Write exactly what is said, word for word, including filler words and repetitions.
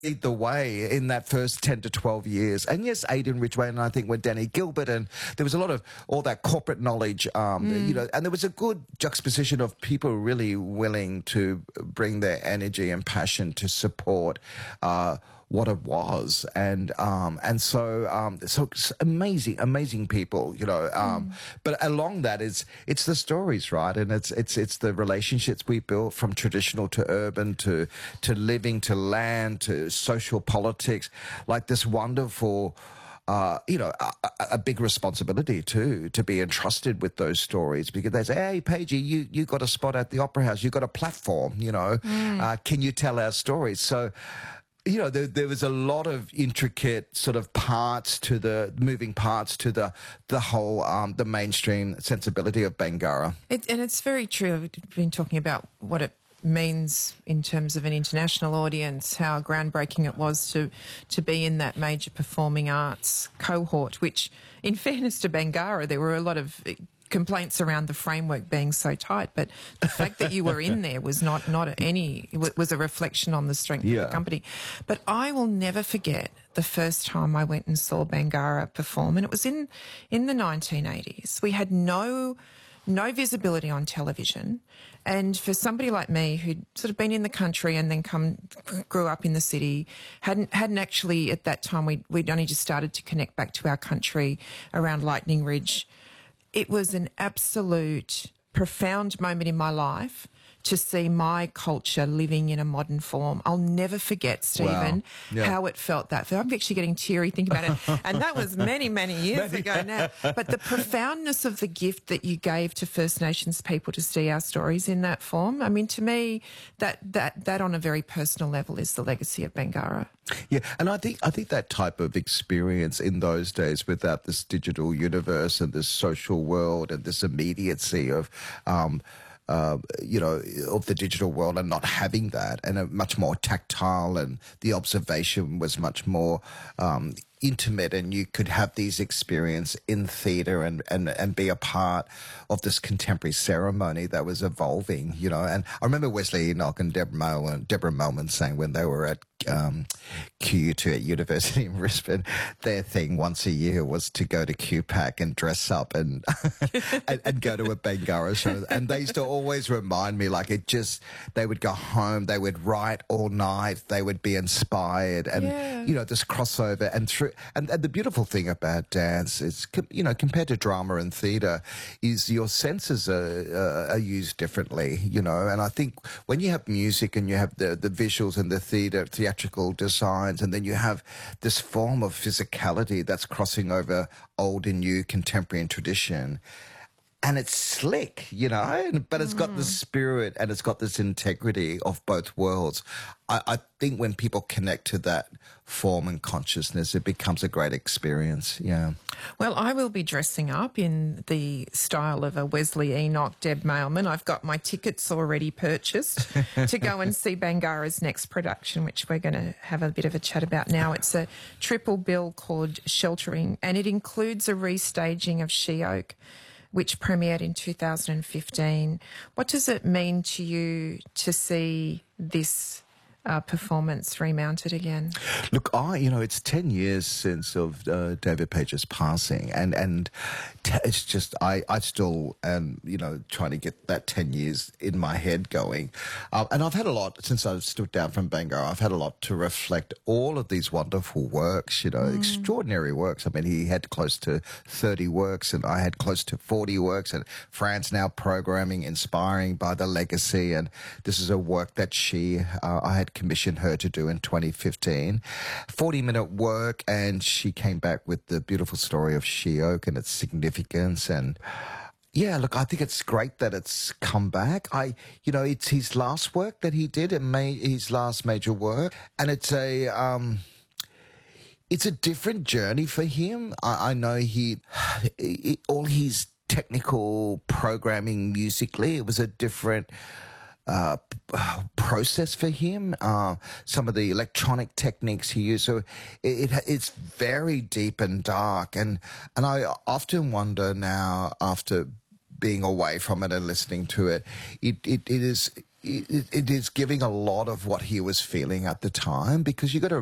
lead the way in that first ten to twelve years. And yes, Aidan Ridgway, and I think with Danny Gilbert, and there was a lot of all that corporate knowledge, um, mm. you know, and there was a good juxtaposition of people really willing to bring their energy and passion to support uh, what it was. And um, and so, um, so amazing, amazing people, you know. Um, mm. But along that is, it's the stories, right? And it's, it's, it's the relationships we built from traditional to urban to, to living to land to social politics, like this wonderful, uh, you know, a, a big responsibility too, to be entrusted with those stories, because they say, hey, Paigey, you, you got a spot at the Opera House, you got a platform, you know, mm. uh, can you tell our stories? So, you know, there, there was a lot of intricate sort of parts to the, moving parts to the, the whole, um, the mainstream sensibility of Bangarra. It, and it's very true. I've been talking about what it means in terms of an international audience, how groundbreaking it was to to be in that major performing arts cohort, which, in fairness to Bangarra, there were a lot of complaints around the framework being so tight, but the fact that you were in there was not not any it was a reflection on the strength yeah. of the company. But I will never forget the first time I went and saw Bangarra perform, and it was in in the nineteen eighties. We had no no visibility on television, and for somebody like me who'd sort of been in the country and then come grew up in the city, hadn't hadn't actually at that time we'd, we'd only just started to connect back to our country around Lightning Ridge. It was an absolute profound moment in my life to see my culture living in a modern form. I'll never forget, Stephen, wow. yeah. how it felt that. I'm actually getting teary thinking about it. And that was many, many years many. ago now. But the profoundness of the gift that you gave to First Nations people to see our stories in that form, I mean, to me, that that that on a very personal level is the legacy of Bangarra. Yeah, and I think I think that type of experience in those days, without this digital universe and this social world and this immediacy of um Uh, you know, of the digital world, and not having that, and a much more tactile, and the observation was much more um, intimate, and you could have these experience in theatre and, and, and be a part of this contemporary ceremony that was evolving, you know. And I remember Wesley Enoch and Deborah Melman, Deborah Melman saying when they were at um, Q U two at University in Brisbane, their thing once a year was to go to Q PAC and dress up and, and and go to a Bangarra show. And they used to always remind me, like, it just, they would go home, they would write all night, they would be inspired, and yeah. you know, this crossover. And through and, and the beautiful thing about dance is, you know, compared to drama and theatre, is your senses are, uh, are used differently, you know. And I think when you have music and you have the the visuals and the theatre theatrical designs, and then you have this form of physicality that's crossing over old and new, contemporary and tradition, and it's slick, you know, but it's got the spirit and it's got this integrity of both worlds. I, I think when people connect to that form and consciousness, it becomes a great experience, yeah. Well, I will be dressing up in the style of a Wesley Enoch, Deb Mailman. I've got my tickets already purchased to go and see Bangarra's next production, which we're going to have a bit of a chat about now. It's a triple bill called Sheltering, and it includes a restaging of She-Oak, which premiered in two thousand fifteen. What does it mean to you to see this uh, performance remounted again? Look, I, you know, it's ten years since of uh, David Page's passing, and and t it's just I I still am, you know, trying to get that ten years in my head going, uh, and I've had a lot since I've stood down from Bangarra. I've had a lot to reflect all of these wonderful works, you know, mm. extraordinary works. I mean, he had close to thirty works, and I had close to forty works, and Fran's now programming, inspiring by the legacy, and this is a work that she uh, I had commissioned her to do in twenty fifteen. forty minute work, and she came back with the beautiful story of She-Oak and its significance. And yeah, look, I think it's great that it's come back. I, you know, it's his last work that he did, and made his last major work, and it's a, um, it's a different journey for him. I, I know he, it, all his technical programming musically, it was a different Uh, process for him. Uh, some of the electronic techniques he used, so it, it it's very deep and dark. And and I often wonder now, after being away from it and listening to it, it it, it is it, it is giving a lot of what he was feeling at the time, because you got to